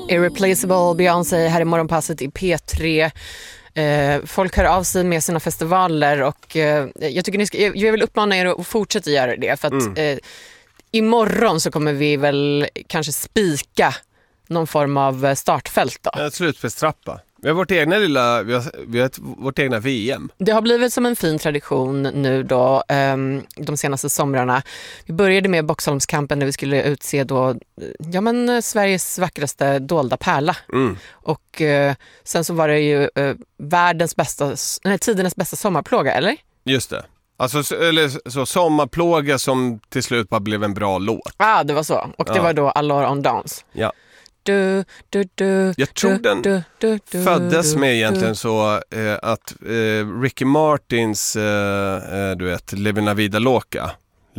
Irreplaceable, Beyoncé här i morgonpasset i P3. Folk hör av sig med sina festivaler och jag tycker jag vill uppmana er att fortsätta göra det för att imorgon så kommer vi väl kanske spika någon form av startfält då. Ett slutfesttrappa. Vi har vårt egna VM. Det har blivit som en fin tradition nu då de senaste somrarna. Vi började med Boxholmskampen där vi skulle utse då Sveriges vackraste dolda pärla. Och sen så var det ju tidernas bästa sommarplåga, eller? Just det. Alltså så sommarplåga som till slut bara blev en bra låt. Det var så. Och det var då Alors on Danse. Ja. Jag tror den föddes med egentligen så att Ricky Martins Living La Vida Loca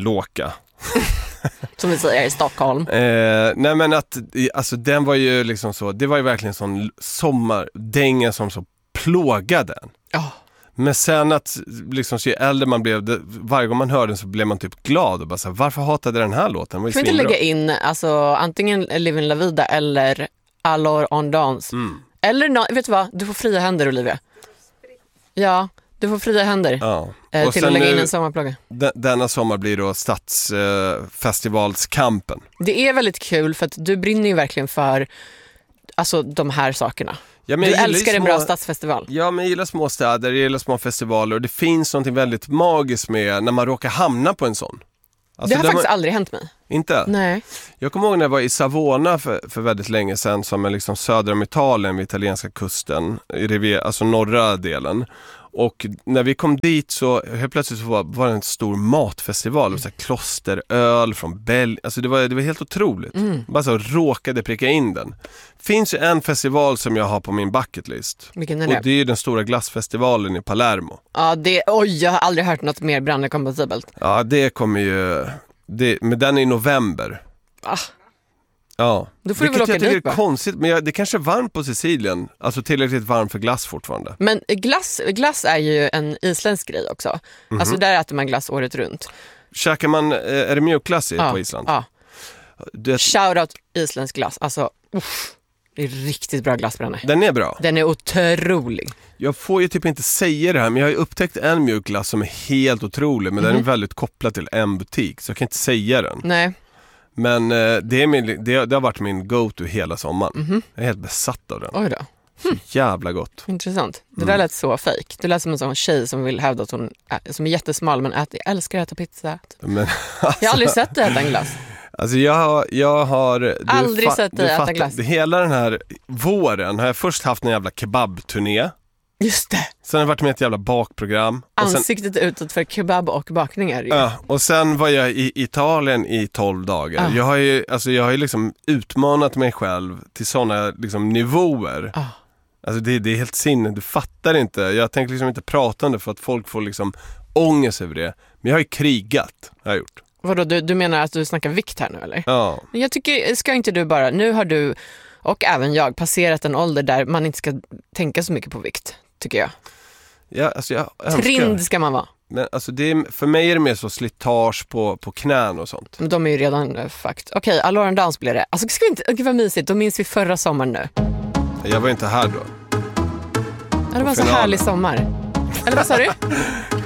som vi säger i Stockholm. Nej men att alltså den var ju liksom så, det var ju verkligen sån sommardänga som så plågade den. Men sen att liksom så ju äldre man blev, varje gång man hörde den så blev man typ glad och bara så här, varför hatade den här låten? Får vi inte lägga in alltså antingen Living La Vida eller Alors on Danse. Eller vet du vad? Du får fria händer, Olivia. Ja, du får fria händer. Till att lägga in en sommarplåga. Denna sommar blir då Stadsfestivalskampen. Det är väldigt kul för att du brinner ju verkligen för alltså de här sakerna. Ja, du älskar en bra stadsfestival. Ja, men jag gillar små städer, jag gillar små festivaler och det finns något väldigt magiskt med när man råkar hamna på en sån. Alltså, det har faktiskt aldrig hänt mig. Inte? Nej. Jag kommer ihåg när jag var i Savona för väldigt länge sedan som är liksom söder om Italien vid italienska kusten, alltså norra delen. Och när vi kom dit så helt plötsligt så var det en stor matfestival. Så här klosteröl från Belgien. Alltså det var helt otroligt. Bara så råkade pricka in den. Finns ju en festival som jag har på min bucketlist. Vilken är det? Och det är ju den stora glassfestivalen i Palermo. Ja, jag har aldrig hört något mer brandkompatibelt. Ja, det kommer ju... men den är i november. Ja, då får du väl åka dit, det är konstigt, men det kanske är varmt på Sicilien. Alltså tillräckligt varmt för glass fortfarande. Men glass är ju en isländsk grej också. Alltså där äter man glass året runt. Käkar man, är det mjukglass på Island? Ja. Shoutout isländsk glass. Alltså, det är riktigt bra glassbränne. Den är bra. Den är otrolig. Jag får ju typ inte säga det här, men jag har ju upptäckt en mjukglass som är helt otrolig. Men den är väldigt kopplad till en butik, så jag kan inte säga den. Nej. Men det har varit min go-to hela sommaren. Jag är helt besatt av den. Oj då. Så jävla gott. Intressant. Det där lät så fake. Du lät som en sån tjej som vill hävda att hon som är jättesmal men älskar att äta pizza. Men, jag har aldrig sett dig äta en glass. Alltså jag har aldrig sett dig äta glass. Hela den här våren har jag först haft en jävla kebabturné. Just det. Sen har jag varit med ett jävla bakprogram. Ansiktet utåt för kebab och bakningar. Ja, och sen var jag i Italien i 12 dagar. Jag har ju liksom utmanat mig själv till sådana liksom nivåer. Alltså det är helt sinne, du fattar inte. Jag tänker liksom inte prata om det för att folk får liksom ångest över det. Men jag har ju krigat, har jag gjort. Vadå, du menar att du snackar vikt här nu eller? Ja. Men jag tycker, ska inte du bara, nu har du och även jag passerat en ålder där man inte ska tänka så mycket på vikt, tycker jag. Ja, alltså jag önskar. Trind ska man vara. Men alltså för mig är det mer så slitage på knän och sånt. Men de är ju redan fucked. Okej, Alors on Danse blir det. Alltså ska vi inte, gud vad mysigt, då minns vi förra sommaren nu. Jag var inte här då. Ja, det var en så härlig sommar. Eller vad sa du?